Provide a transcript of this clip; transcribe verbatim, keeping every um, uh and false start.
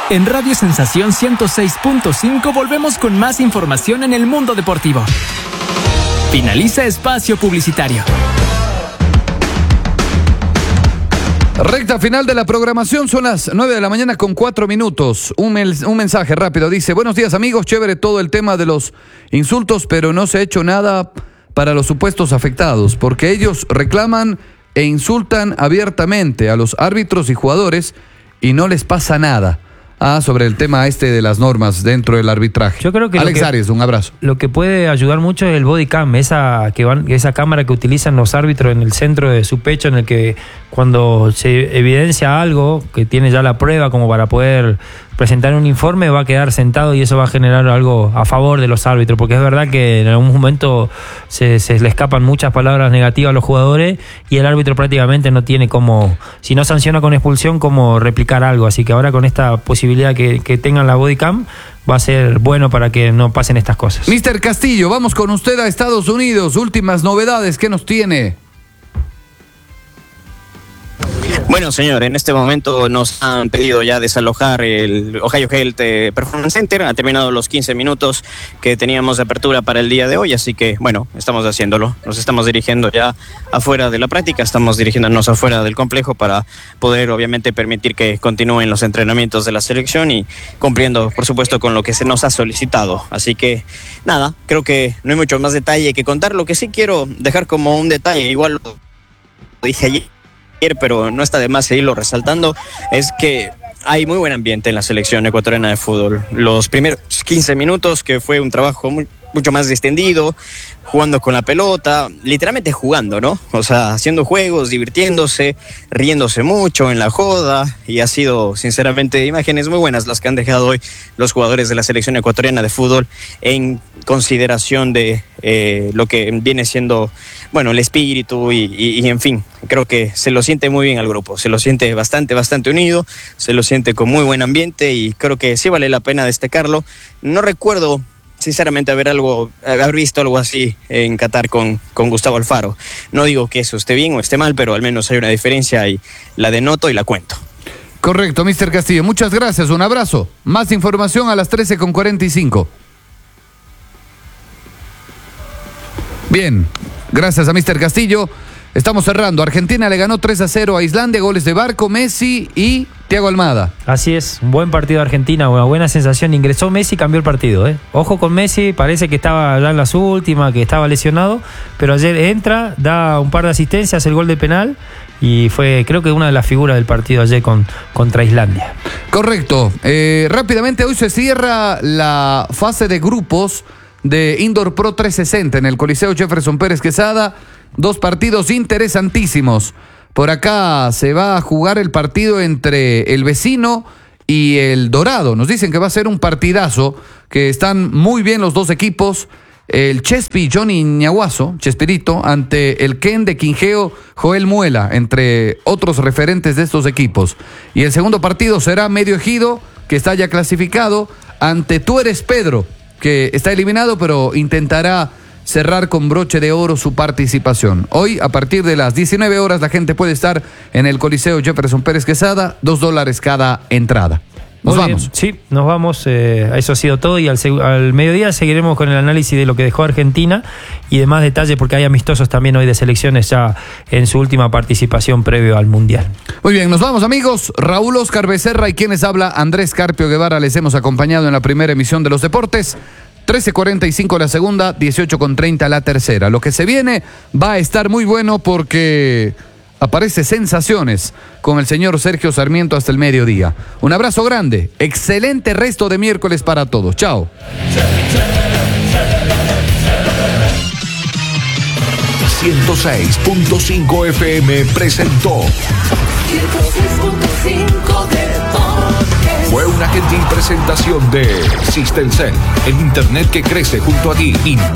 En Radio Sensación ciento seis punto cinco volvemos con más información en el mundo deportivo. Finaliza espacio publicitario. Recta final de la programación, son las nueve de la mañana con cuatro minutos. Un, mel- un mensaje rápido, dice: buenos días amigos, chévere todo el tema de los insultos, pero no se ha hecho nada para los supuestos afectados, porque ellos reclaman e insultan abiertamente a los árbitros y jugadores y no les pasa nada. Ah, sobre el tema este de las normas dentro del arbitraje. Yo creo que Alex lo que, Arias, un abrazo. Lo que puede ayudar mucho es el body cam, esa que van, esa cámara que utilizan los árbitros en el centro de su pecho, en el que cuando se evidencia algo, que tiene ya la prueba como para poder presentar un informe, va a quedar sentado y eso va a generar algo a favor de los árbitros, porque es verdad que en algún momento se, se le escapan muchas palabras negativas a los jugadores y el árbitro prácticamente no tiene como, si no sanciona con expulsión, como replicar algo. Así que ahora con esta posibilidad que, que tengan la bodycam, va a ser bueno para que no pasen estas cosas. mister Castillo, vamos con usted a Estados Unidos. Últimas novedades, ¿qué nos tiene? Bueno, señor, en este momento nos han pedido ya desalojar el Ohio Health Performance Center. Ha terminado los quince minutos que teníamos de apertura para el día de hoy, así que, bueno, estamos haciéndolo. Nos estamos dirigiendo ya afuera de la práctica, estamos dirigiéndonos afuera del complejo para poder, obviamente, permitir que continúen los entrenamientos de la selección y cumpliendo, por supuesto, con lo que se nos ha solicitado. Así que, nada, creo que no hay mucho más detalle que contar. Lo que sí quiero dejar como un detalle, igual lo dije ayer, pero no está de más seguirlo resaltando, es que hay muy buen ambiente en la selección ecuatoriana de fútbol. Los primeros quince minutos, que fue un trabajo muy, mucho más distendido, jugando con la pelota, literalmente jugando, ¿no? O sea, haciendo juegos, divirtiéndose, riéndose mucho en la joda, y ha sido, sinceramente, imágenes muy buenas las que han dejado hoy los jugadores de la selección ecuatoriana de fútbol en consideración de eh, lo que viene siendo, bueno, el espíritu y, y, y en fin, creo que se lo siente muy bien al grupo, se lo siente bastante, bastante unido, se lo siente con muy buen ambiente y creo que sí vale la pena destacarlo. No recuerdo sinceramente haber algo, haber visto algo así en Qatar con, con Gustavo Alfaro. No digo que eso esté bien o esté mal, pero al menos hay una diferencia y la denoto y la cuento. Correcto, mister Castillo, muchas gracias, un abrazo. Más información a las trece con cuarenta y cinco. Bien, gracias a mister Castillo. Estamos cerrando. Argentina le ganó tres a cero a Islandia, goles de Barco, Messi y Thiago Almada. Así es, un buen partido de Argentina, una buena sensación. Ingresó Messi y cambió el partido, ¿eh? Ojo con Messi, parece que estaba ya en las últimas, que estaba lesionado, pero ayer entra, da un par de asistencias, el gol de penal y fue, creo que una de las figuras del partido ayer con, contra Islandia. Correcto. Eh, rápidamente, hoy se cierra la fase de grupos de Indoor Pro trescientos sesenta en el Coliseo Jefferson Pérez Quesada. Dos partidos interesantísimos. Por acá se va a jugar el partido entre el Vecino y el Dorado. Nos dicen que va a ser un partidazo, que están muy bien los dos equipos. El Chespi Johnny Ñaguazo, Chespirito, ante el Ken de Quingeo Joel Muela, entre otros referentes de estos equipos. Y el segundo partido será Medio Ejido, que está ya clasificado, ante Tú Eres Pedro, que está eliminado, pero intentará cerrar con broche de oro su participación. Hoy, a partir de las diecinueve horas, la gente puede estar en el Coliseo Jefferson Pérez Quesada, dos dólares cada entrada. Nos Muy vamos. bien. Sí, nos vamos. Eh, eso ha sido todo y al, al mediodía seguiremos con el análisis de lo que dejó Argentina y demás detalles, porque hay amistosos también hoy de selecciones ya en su última participación previo al Mundial. Muy bien, nos vamos amigos. Raúl Oscar Becerra y quienes habla Andrés Carpio Guevara les hemos acompañado en la primera emisión de los deportes. trece cuarenta y cinco la segunda, dieciocho con treinta la tercera. Lo que se viene va a estar muy bueno porque aparece Sensaciones con el señor Sergio Sarmiento hasta el mediodía. Un abrazo grande, excelente resto de miércoles para todos. Chao. ciento seis punto cinco F M presentó ciento seis punto cinco Deportes. Fue una gentil presentación de System Cell, el internet que crece junto a ti.